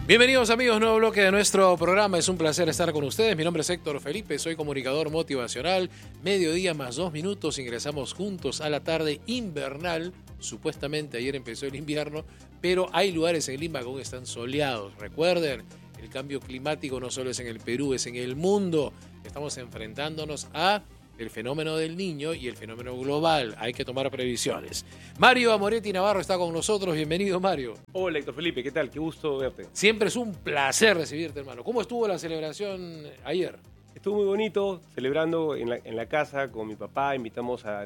Bienvenidos amigos, nuevo bloque de nuestro programa. Es un placer estar con ustedes. Mi nombre es Héctor Felipe, soy comunicador motivacional. Mediodía más 2 minutos, ingresamos juntos a la tarde invernal. Supuestamente ayer empezó el invierno, pero hay lugares en Lima que aún están soleados. Recuerden, el cambio climático no solo es en el Perú, es en el mundo. Estamos enfrentándonos a el fenómeno del Niño y el fenómeno global. Hay que tomar previsiones. Mario Amoretti Navarro está con nosotros. Bienvenido, Mario. Hola, Héctor Felipe, ¿qué tal? Qué gusto verte. Siempre es un placer recibirte, hermano. ¿Cómo estuvo la celebración ayer? Estuvo muy bonito, celebrando en la casa con mi papá. Invitamos a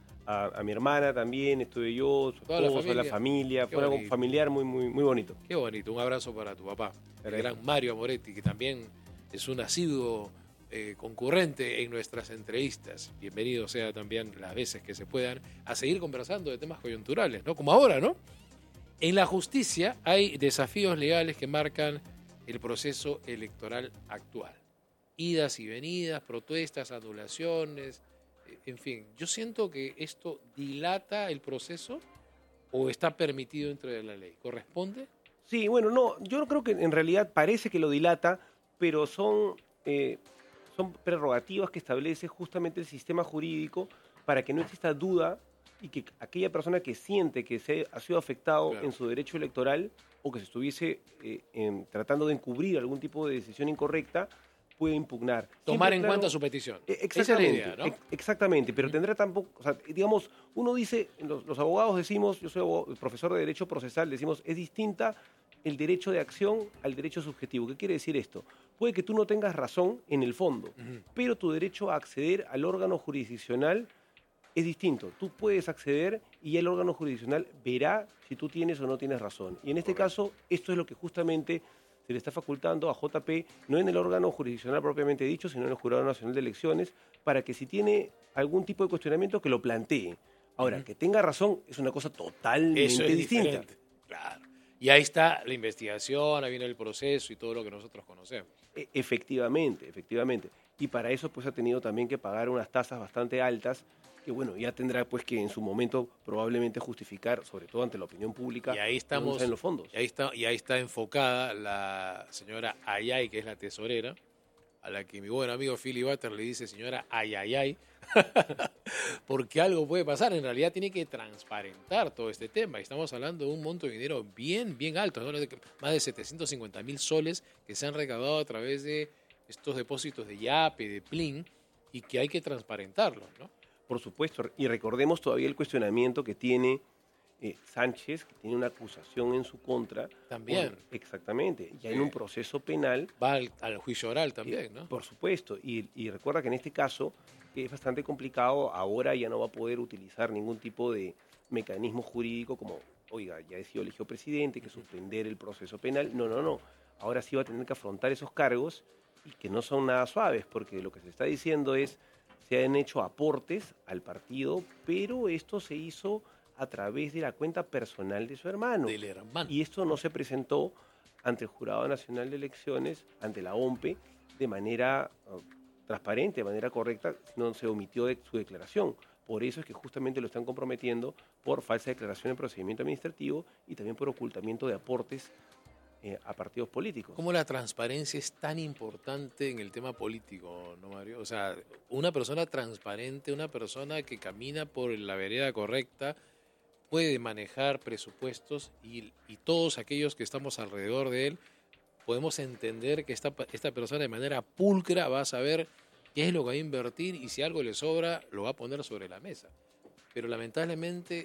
mi hermana también, estuve yo, su esposo, la familia. Fue algo familiar muy bonito. Qué bonito. Un abrazo para tu papá, el gran Mario Amoretti, que también es un asiduo concurrente en nuestras entrevistas. Bienvenido sea también las veces que se puedan a seguir conversando de temas coyunturales, ¿no? Como ahora, ¿no? En la justicia hay desafíos legales que marcan el proceso electoral actual. Idas y venidas, protestas, anulaciones, en fin. Yo siento que esto dilata el proceso o está permitido dentro de la ley. ¿Corresponde? Sí, bueno, no, yo no creo que en realidad parece que lo dilata, pero son prerrogativas que establece justamente el sistema jurídico para que no exista duda y que aquella persona que siente que ha sido afectado en su derecho electoral o que se estuviese tratando de encubrir algún tipo de decisión incorrecta, puede impugnar. Tomar en cuenta su petición. Exactamente, esa es la idea, ¿no? Exactamente, pero tendrá tampoco, o sea, digamos, uno dice, los abogados decimos, yo soy profesor de Derecho Procesal, decimos, es distinta el derecho de acción al derecho subjetivo. ¿Qué quiere decir esto? Puede que tú no tengas razón en el fondo, pero tu derecho a acceder al órgano jurisdiccional es distinto. Tú puedes acceder y el órgano jurisdiccional verá si tú tienes o no tienes razón. Y en este caso, esto es lo que justamente se le está facultando a JP, no en el órgano jurisdiccional propiamente dicho, sino en el Jurado Nacional de Elecciones, para que si tiene algún tipo de cuestionamiento, que lo plantee. Ahora, que tenga razón es una cosa totalmente distinta. Diferente. Claro. Y ahí está la investigación, ahí viene el proceso y todo lo que nosotros conocemos. Efectivamente. Y para eso pues ha tenido también que pagar unas tasas bastante altas, que bueno, ya tendrá pues que en su momento probablemente justificar, sobre todo ante la opinión pública, y ahí estamos en los fondos. Y ahí está enfocada la señora Ayay, que es la tesorera, a la que mi buen amigo Philly Butter le dice señora Ayayay, porque algo puede pasar. En realidad tiene que transparentar todo este tema. Estamos hablando de un monto de dinero bien alto, ¿no? Más de 750.000 soles que se han recaudado a través de estos depósitos de Yape, de Plin, y que hay que transparentarlos, ¿no? Por supuesto, y recordemos todavía el cuestionamiento que tiene Sánchez, que tiene una acusación en su contra. También. Exactamente, ya en un proceso penal. Va al juicio oral también, ¿no? Por supuesto, y recuerda que en este caso es bastante complicado, ahora ya no va a poder utilizar ningún tipo de mecanismo jurídico como, oiga, ya he sido elegido presidente, que suspender el proceso penal. No. Ahora sí va a tener que afrontar esos cargos y que no son nada suaves, porque lo que se está diciendo es, se han hecho aportes al partido, pero esto se hizo a través de la cuenta personal de su hermano. Del hermano. Y esto no se presentó ante el Jurado Nacional de Elecciones, ante la OMPE, de manera transparente, de manera correcta, no se omitió de su declaración. Por eso es que justamente lo están comprometiendo por falsa declaración en procedimiento administrativo y también por ocultamiento de aportes a partidos políticos. ¿Cómo la transparencia es tan importante en el tema político, no, Mario? O sea, una persona transparente, una persona que camina por la vereda correcta, puede manejar presupuestos y todos aquellos que estamos alrededor de él podemos entender que esta persona de manera pulcra va a saber qué es lo que va a invertir y si algo le sobra lo va a poner sobre la mesa. Pero lamentablemente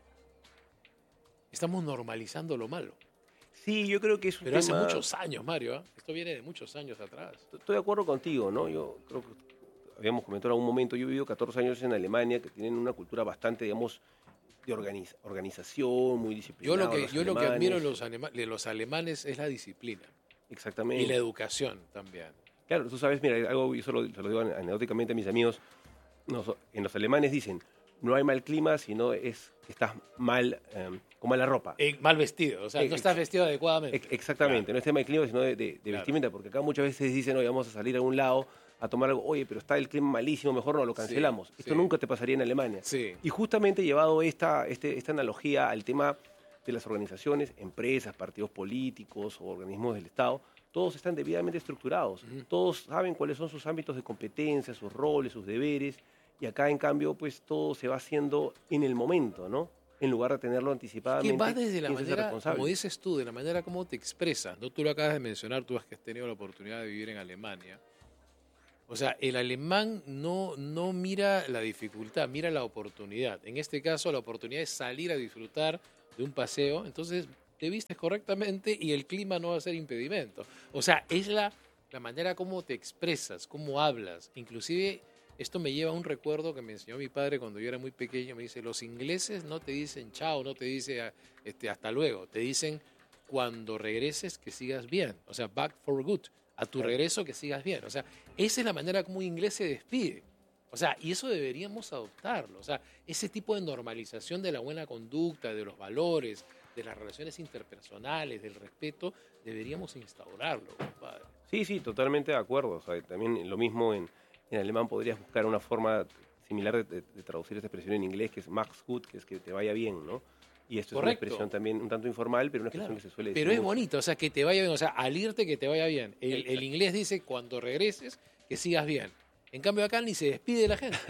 estamos normalizando lo malo. Sí, yo creo que es un Pero tema... hace muchos años, Mario, ¿eh? Esto viene de muchos años atrás. Estoy de acuerdo contigo, ¿no? Yo creo que habíamos comentado en algún momento, yo he vivido 14 años en Alemania, que tienen una cultura bastante, digamos, de organización, muy disciplinada. Yo lo que admiro de los alemanes es la disciplina. Exactamente. Y la educación también. Claro, tú sabes, mira, algo, yo se lo digo anecdóticamente a mis amigos, en los alemanes dicen, no hay mal clima, sino es que estás mal, con mala ropa. Mal vestido, o sea, no estás vestido adecuadamente. Exactamente, claro. No es tema de clima, sino de vestimenta, porque acá muchas veces dicen, oye, vamos a salir a un lado a tomar algo, oye, pero está el clima malísimo, mejor no lo cancelamos. Esto nunca te pasaría en Alemania. Sí. Y justamente llevado esta analogía al tema de las organizaciones, empresas, partidos políticos o organismos del Estado, todos están debidamente estructurados, todos saben cuáles son sus ámbitos de competencia, sus roles, sus deberes, y acá en cambio pues todo se va haciendo en el momento, ¿no? En lugar de tenerlo anticipadamente. Que va desde la ¿quién se hace manera, responsable? como dices tú, de la manera como te expresas, ¿no? Tú lo acabas de mencionar, tú has tenido la oportunidad de vivir en Alemania. O sea, el alemán no mira la dificultad, mira la oportunidad. En este caso, la oportunidad es salir a disfrutar de un paseo, entonces te vistes correctamente y el clima no va a ser impedimento. O sea, es la manera como te expresas, cómo hablas. Inclusive, esto me lleva a un recuerdo que me enseñó mi padre cuando yo era muy pequeño. Me dice, los ingleses no te dicen chao, no te dicen hasta luego. Te dicen, cuando regreses, que sigas bien. O sea, back for good. A tu regreso que sigas bien. O sea, esa es la manera como un inglés se despide. O sea, y eso deberíamos adoptarlo. O sea, ese tipo de normalización de la buena conducta, de los valores, de las relaciones interpersonales, del respeto, deberíamos instaurarlo, compadre. Sí, sí, totalmente de acuerdo. O sea, también lo mismo en alemán podrías buscar una forma similar de traducir esta expresión en inglés, que es Max gut, que es que te vaya bien, ¿no? Y esto es una Correcto. expresión también un tanto informal, pero una expresión Claro. que se suele decir Pero es mucho. bonito, o sea, que te vaya bien, o sea, al irte que te vaya bien. El Exacto. inglés dice, cuando regreses, que sigas bien. En cambio acá ni se despide la gente.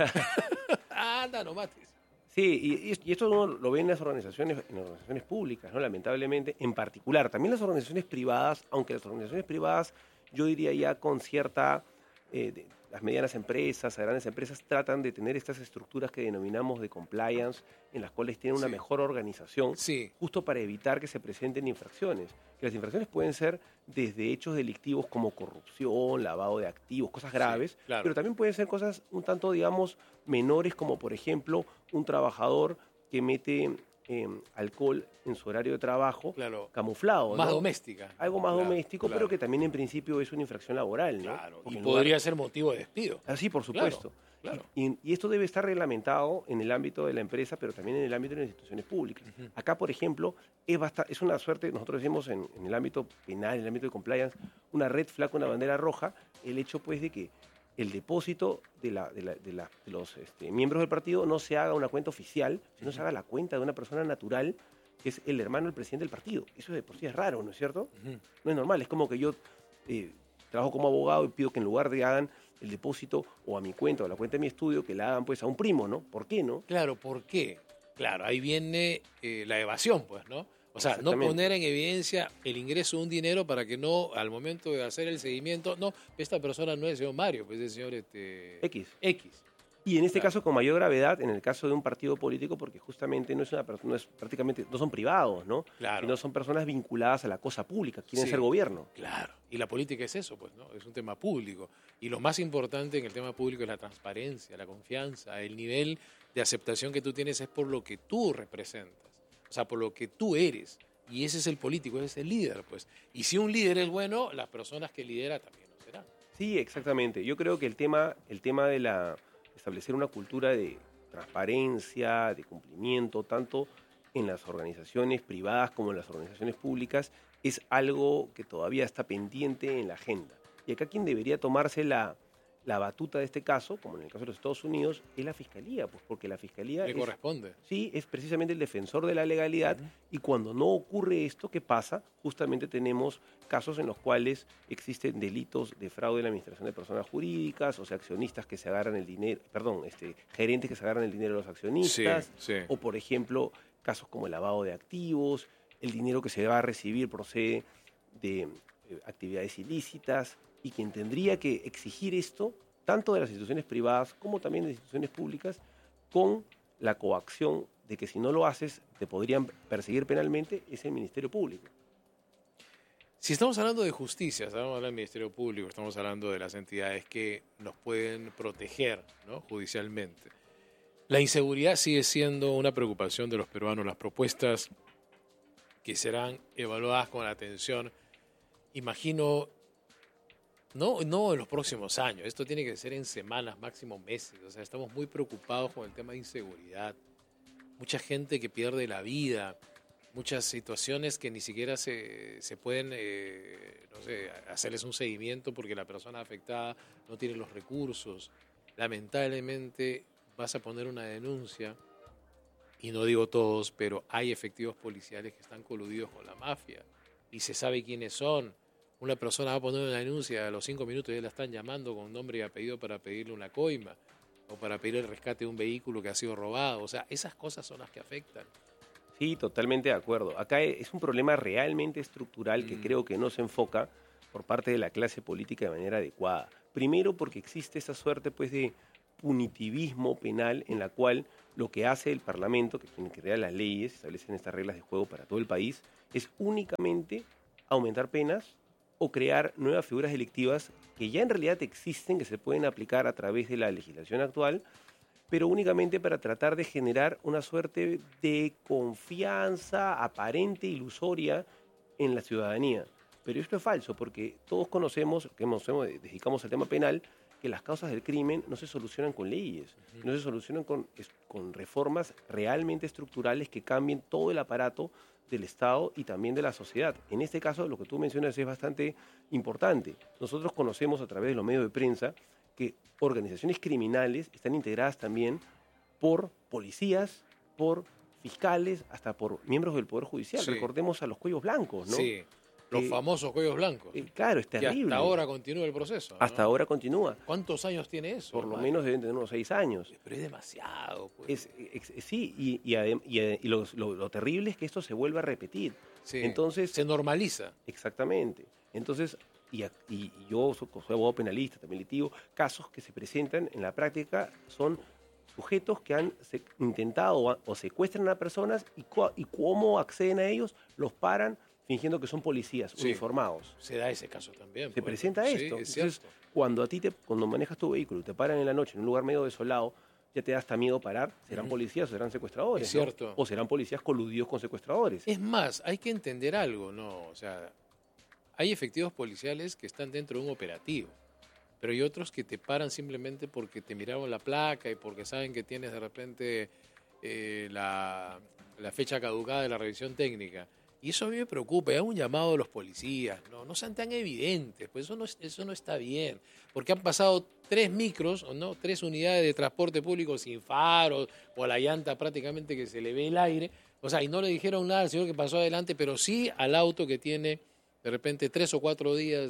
Anda, no mates. Sí, y esto uno lo ve en las organizaciones públicas, ¿no? Lamentablemente, en particular. También las organizaciones privadas, aunque las organizaciones privadas, yo diría ya con cierta, las medianas empresas, las grandes empresas, tratan de tener estas estructuras que denominamos de compliance, en las cuales tienen una Sí. mejor organización, Sí. justo para evitar que se presenten infracciones. Que las infracciones pueden ser desde hechos delictivos como corrupción, lavado de activos, cosas graves, claro. pero también pueden ser cosas un tanto, digamos, menores, como por ejemplo un trabajador que mete alcohol en su horario de trabajo, Claro. camuflado, Más ¿no? doméstica. Algo más Claro, doméstico, claro. pero que también en principio es una infracción laboral, ¿no? Claro, Porque y en podría ser motivo de despido. Así, por supuesto. Claro. Y esto debe estar reglamentado en el ámbito de la empresa, pero también en el ámbito de las instituciones públicas. Acá, por ejemplo, es una suerte, nosotros decimos en el ámbito penal, en el ámbito de compliance, una red flag, una bandera roja, el hecho pues de que el depósito de los miembros del partido no se haga una cuenta oficial, sino se haga la cuenta de una persona natural, que es el hermano del presidente del partido. Eso de por sí es raro, ¿no es cierto? No es normal, es como que yo trabajo como abogado y pido que en lugar de hagan el depósito o a mi cuenta o a la cuenta de mi estudio, que la hagan pues a un primo, ¿no? ¿Por qué, no? Claro, ¿por qué? Claro, ahí viene la evasión, pues, ¿no? O sea, no Exactamente. poner en evidencia el ingreso de un dinero para que no, al momento de hacer el seguimiento, no, esta persona no es el señor Mario, pues es el señor X. X. Y en este Claro. caso con mayor gravedad, en el caso de un partido político, porque justamente no son privados, ¿no? Claro. Sino son personas vinculadas a la cosa pública, quieren Sí. ser gobierno. Claro, y la política es eso, pues, ¿no? Es un tema público. Y lo más importante en el tema público es la transparencia, la confianza, el nivel de aceptación que tú tienes es por lo que tú representas, o sea, por lo que tú eres. Y ese es el político, ese es el líder, pues. Y si un líder es bueno, las personas que lidera también lo serán. Sí, exactamente. Yo creo que el tema de establecer una cultura de transparencia, de cumplimiento, tanto en las organizaciones privadas como en las organizaciones públicas, es algo que todavía está pendiente en la agenda. Y acá quien debería tomarse la batuta de este caso, como en el caso de los Estados Unidos, es la Fiscalía, pues porque la Fiscalía Le corresponde. sí, es precisamente el defensor de la legalidad, y cuando no ocurre esto, ¿qué pasa? Justamente tenemos casos en los cuales existen delitos de fraude en la administración de personas jurídicas, o sea, accionistas que se agarran el dinero, gerentes que se agarran el dinero de los accionistas, Sí. o por ejemplo, casos como el lavado de activos, el dinero que se va a recibir procede de actividades ilícitas, y quien tendría que exigir esto, tanto de las instituciones privadas como también de las instituciones públicas, con la coacción de que si no lo haces te podrían perseguir penalmente, es el Ministerio Público. Si estamos hablando de justicia, estamos hablando del Ministerio Público, estamos hablando de las entidades que nos pueden proteger, ¿no?, judicialmente. La inseguridad sigue siendo una preocupación de los peruanos. Las propuestas que serán evaluadas con atención, imagino, no en los próximos años, esto tiene que ser en semanas, máximo meses. O sea, estamos muy preocupados con el tema de inseguridad. Mucha gente que pierde la vida, muchas situaciones que ni siquiera se pueden, hacerles un seguimiento porque la persona afectada no tiene los recursos. Lamentablemente vas a poner una denuncia y no digo todos, pero hay efectivos policiales que están coludidos con la mafia y se sabe quiénes son. Una persona va a poner una denuncia, a los 5 minutos ya la están llamando con nombre y apellido para pedirle una coima o para pedir el rescate de un vehículo que ha sido robado. O sea, esas cosas son las que afectan. Sí, totalmente de acuerdo. Acá es un problema realmente estructural que creo que no se enfoca por parte de la clase política de manera adecuada. Primero porque existe esa suerte pues de punitivismo penal en la cual lo que hace el Parlamento, que quien crea las leyes, establecen estas reglas de juego para todo el país, es únicamente aumentar penas o crear nuevas figuras delictivas que ya en realidad existen, que se pueden aplicar a través de la legislación actual, pero únicamente para tratar de generar una suerte de confianza aparente, ilusoria en la ciudadanía. Pero esto es falso, porque todos conocemos, que dedicamos al tema penal, que las causas del crimen no se solucionan con leyes, no se solucionan con reformas realmente estructurales que cambien todo el aparato del Estado y también de la sociedad. En este caso, lo que tú mencionas es bastante importante. Nosotros conocemos a través de los medios de prensa que organizaciones criminales están integradas también por policías, por fiscales, hasta por miembros del Poder Judicial. Sí. Recordemos a los cuellos blancos, ¿no? Sí, los famosos cuellos blancos. Claro, es Que terrible. hasta ahora continúa el proceso, ¿no? Hasta ahora continúa. ¿Cuántos años tiene eso? Por lo hermano? menos deben tener unos 6 años. Pero es demasiado, pues. Sí, y lo terrible es que esto se vuelve a repetir. Sí, Entonces, se normaliza. exactamente. Entonces, y yo soy abogado penalista, también litigo, casos que se presentan en la práctica son sujetos que han intentado o secuestran a personas y cómo acceden a ellos, los paran fingiendo que son policías Sí. uniformados. Se da ese caso también. Se pues. presenta Sí, esto. es Entonces, cierto. cuando manejas tu vehículo y te paran en la noche en un lugar medio desolado, ya te da hasta miedo parar. ¿Serán policías o serán secuestradores? Es ¿no? cierto. O serán policías coludidos con secuestradores. Es más, hay que entender algo, ¿no? O sea, hay efectivos policiales que están dentro de un operativo, pero hay otros que te paran simplemente porque te miraron la placa y porque saben que tienes de repente la fecha caducada de la revisión técnica. Y eso a mí me preocupa, es un llamado a los policías, no sean tan evidentes, pues eso no está bien, porque han pasado 3 micros, o no, 3 unidades de transporte público sin faros, o a la llanta prácticamente que se le ve el aire, o sea, y no le dijeron nada al señor que pasó adelante, pero sí al auto que tiene de repente 3 o 4 días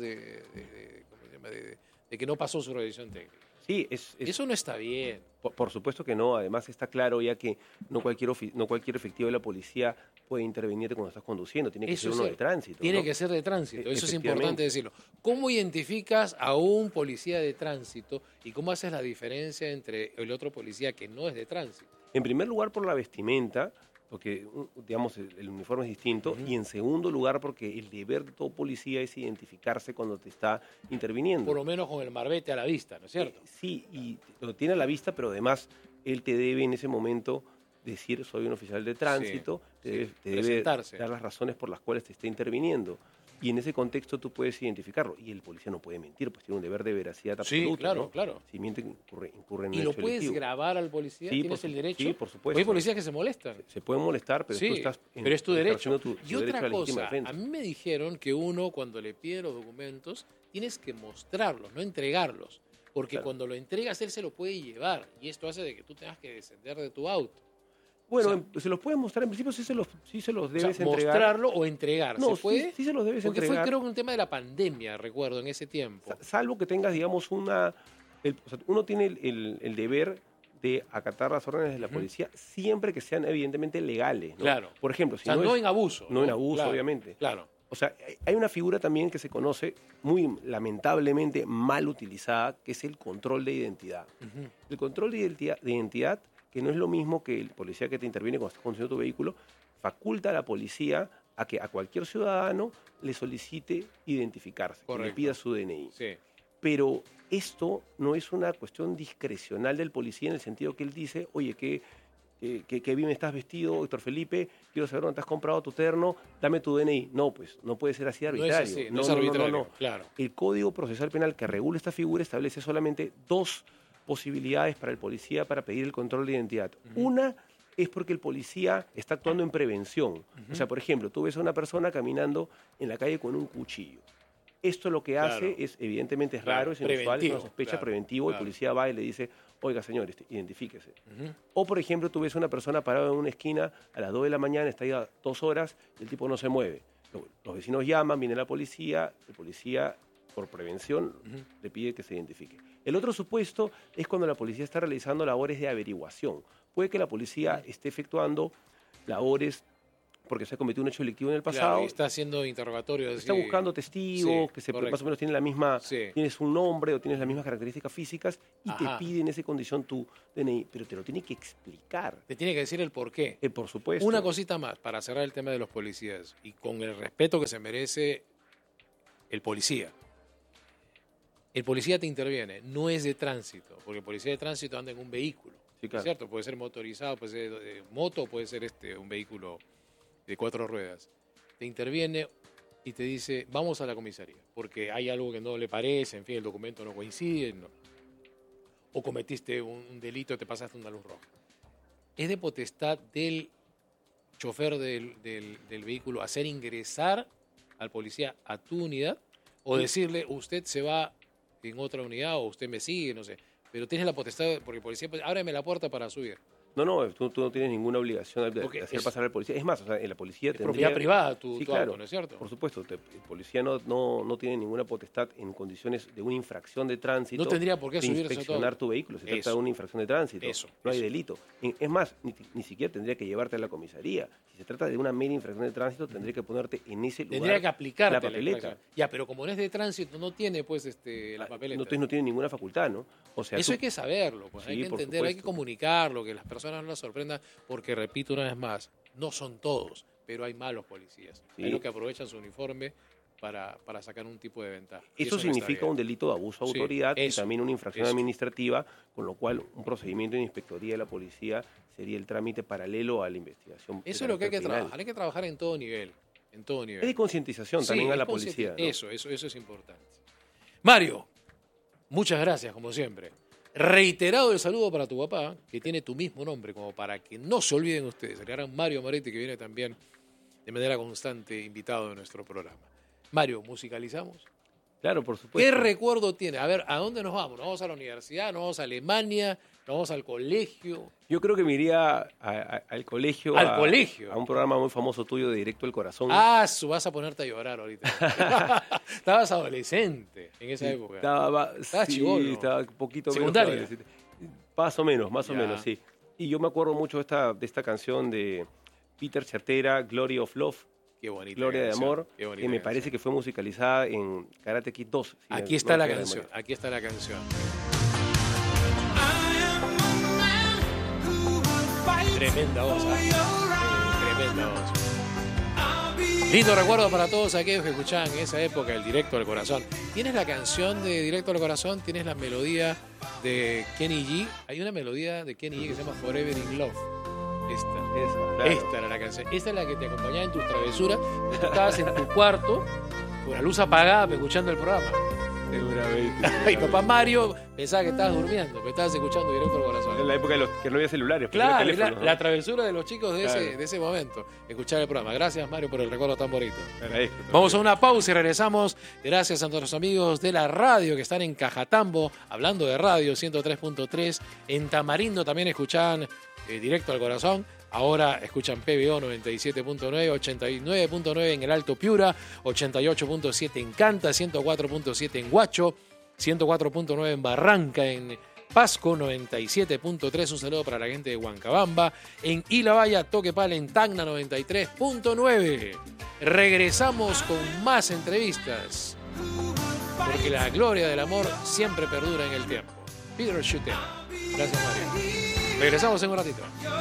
¿cómo se llama? De que no pasó su revisión técnica. Sí, Eso no está bien. por supuesto que no. Además está claro ya que no cualquier efectivo de la policía puede intervenir cuando estás conduciendo. Tiene que Eso ser es uno de cierto. tránsito. Tiene ¿no? que ser de tránsito, eso es Efectivamente. importante decirlo. ¿Cómo identificas a un policía de tránsito y cómo haces la diferencia entre el otro policía que no es de tránsito? En primer lugar, por la vestimenta, porque, digamos, el uniforme es distinto. Y en segundo lugar, porque el deber de todo policía es identificarse cuando te está interviniendo. Por lo menos con el marbete a la vista, ¿no es cierto? Sí, y lo tiene a la vista, pero además él te debe en ese momento decir soy un oficial de tránsito, te debe presentarse. dar las razones por las cuales te está interviniendo. Y en ese contexto tú puedes identificarlo. Y el policía no puede mentir, pues tiene un deber de veracidad absoluta. Sí, claro, ¿no? claro. Si miente, incurre en un ¿Y lo hecho puedes delictivo. grabar al policía? Sí, ¿Tienes el derecho? Sí, por supuesto. Porque hay policías que se molestan. Se pueden molestar, pero Sí, tú estás pero es tu derecho. ejerciendo tu Y derecho a otra la legítima cosa, defensa. a mí me dijeron que uno cuando le pide los documentos tienes que mostrarlos, no entregarlos. Porque Claro. cuando lo entregas él se lo puede llevar y esto hace de que tú tengas que descender de tu auto. Bueno, o sea, se los puedes mostrar, en principio sí se los O debes sea, entregar. mostrarlo o entregar, No, ¿se puede? sí se los debes Porque entregar. fue creo que un tema de la pandemia, recuerdo, en ese tiempo. Salvo que tengas, digamos, o sea, uno tiene el deber de acatar las órdenes de la policía siempre que sean evidentemente legales, ¿no? Claro. Por ejemplo, O si sea, no en abuso. no en abuso, Claro, obviamente. Claro. O sea, hay una figura también que se conoce muy lamentablemente mal utilizada, que es el control de identidad. Ujú. El control de identidad, que no es lo mismo que el policía que te interviene cuando estás conduciendo tu vehículo, faculta a la policía a que a cualquier ciudadano le solicite identificarse, que le Correcto. pida su DNI. Sí. Pero esto no es una cuestión discrecional del policía en el sentido que él dice, oye, qué bien estás vestido, Héctor Felipe, quiero saber dónde te has comprado tu terno, dame tu DNI. No, pues no puede ser así No es arbitrario. así, no es arbitrario, no. claro. El Código Procesal Penal que regula esta figura establece solamente 2 posibilidades para el policía para pedir el control de identidad. Una es porque el policía está actuando en prevención. O sea, por ejemplo, tú ves a una persona caminando en la calle con un cuchillo. Esto lo que hace Claro. es, evidentemente es Claro, raro, es inusual, es preventivo, una sospecha claro, preventivo, claro. el policía va y le dice, oiga señor, identifíquese. Ujú. O por ejemplo, tú ves una persona parada en una esquina a las 2 de la mañana, está ahí a 2 horas y el tipo no se mueve. Los vecinos llaman, viene la policía, el policía por prevención Ujú. le pide que se identifique. El otro supuesto es cuando la policía está realizando labores de averiguación. Puede que la policía esté efectuando labores porque se ha cometido un hecho delictivo en el pasado. Claro, y está haciendo interrogatorios. Está buscando testigos, Sí, que correcto. más o menos tienen la misma, Sí. tienes un nombre o tienes las mismas características físicas y Ajá. te pide en esa condición tu DNI, pero te lo tiene que explicar. Te tiene que decir el por qué. Por supuesto. Una cosita más para cerrar el tema de los policías y con el respeto que se merece el policía. El policía te interviene, no es de tránsito, porque el policía de tránsito anda en un vehículo. Sí, claro. ¿Cierto? Puede ser motorizado, puede ser moto, puede ser un vehículo de 4 ruedas. Te interviene y te dice, vamos a la comisaría, porque hay algo que no le parece, en fin, el documento no coincide, o cometiste un delito, te pasaste una luz roja. Es de potestad del chofer del vehículo hacer ingresar al policía a tu unidad o decirle, usted se va en otra unidad o usted me sigue, no sé. Pero tienes la potestad, porque el policía, pues, ábreme la puerta para subir. No, tú no tienes ninguna obligación de Porque hacer es- pasar al policía. Es más, o sea, en la policía Es tendría... propiedad privada tu Sí, auto, claro, ¿no es cierto? por supuesto. El policía no tiene ninguna potestad en condiciones de una infracción de tránsito. No tendría por qué de subirse a tu inspeccionar auto. tu vehículo. Se trata Eso. de una infracción de tránsito. Eso, no hay eso. delito. Es más, ni siquiera tendría que llevarte a la comisaría. Si se trata de una mera infracción de tránsito, tendría que ponerte en ese lugar Tendría que aplicarte la papeleta. infracción. Ya, pero como no es de tránsito, no tiene pues la papeleta. No tiene ninguna facultad, ¿no? O sea, Eso tú- hay que saberlo, pues, hay Sí, que por entender, hay que supuesto. comunicarlo, que las personas no las sorprendan, porque repito una vez más, no son todos, pero hay malos policías. Sí. Hay los que aprovechan su uniforme para sacar un tipo de ventaja. Y Eso no está significa bien. un delito de abuso de Sí, autoridad y eso, también una infracción eso. administrativa, con lo cual un procedimiento de inspectoría de la policía sería el trámite paralelo a la investigación. de Eso es lo que hay que carácter penal. trabajar, hay que trabajar en todo nivel, en todo nivel. Es de concientización Sí, también a es la policía. ¿no? Eso es importante. Mario, muchas gracias, como siempre. Reiterado el saludo para tu papá, que tiene tu mismo nombre, como para que no se olviden ustedes. El gran Mario Moretti, que viene también de manera constante invitado de nuestro programa. Mario, ¿musicalizamos? Claro, por ¿Qué supuesto. recuerdo tiene? A ver, ¿a dónde nos vamos? ¿Nos vamos a la universidad? ¿Nos vamos a Alemania? ¿Nos vamos al colegio? Yo creo que me iría al colegio. ¿Al colegio? A un programa muy famoso tuyo de Directo al Corazón. Vas a ponerte a llorar ahorita. Estabas adolescente en esa época. Estaba chibolo. estaba un poquito ¿Secundaria? menos. Más o menos, Ya. sí. Y yo me acuerdo mucho de esta canción de Peter Cetera, Glory of Love, Qué bonita Gloria de canción, Amor, qué bonita que me canción. parece que fue musicalizada en Karate Kid 2. si Aquí no está la me falla canción, aquí está la canción. Tremenda voz, tremenda voz. Lindo recuerdo para todos aquellos que escuchaban en esa época el Directo al Corazón. ¿Tienes la canción de Directo al Corazón? ¿Tienes la melodía de Kenny G? Hay una melodía de Kenny G que se llama Forever in Love. Esa, claro. Esta era la canción. Esta es la que te acompañaba en tus travesuras. Tú estabas en tu cuarto con la luz apagada escuchando el programa. Seguramente. Y papá Mario pensaba que estabas durmiendo, que estabas escuchando Directo al Corazón. En la época que no había celulares, pues, Claro, había y la teléfonos, ¿no? travesura de los chicos de, Claro. de ese momento. Escuchar el programa. Gracias, Mario, por el recuerdo tan bonito. Agradezco. Vamos a una pausa y regresamos. Gracias a nuestros amigos de la radio que están en Cajatambo, hablando de radio 103.3. En Tamarindo también escuchan Directo al Corazón. Ahora escuchan PBO 97.9, 89.9 en el Alto Piura, 88.7 en Canta, 104.7 en Huacho, 104.9 en Barranca, en Pasco, 97.3. Un saludo para la gente de Huancabamba. En Ilabaya, Toquepala, en Tacna, 93.9. Regresamos con más entrevistas, porque la gloria del amor siempre perdura en el tiempo. Peter Schutter. Gracias, Mario. Regresamos en un ratito.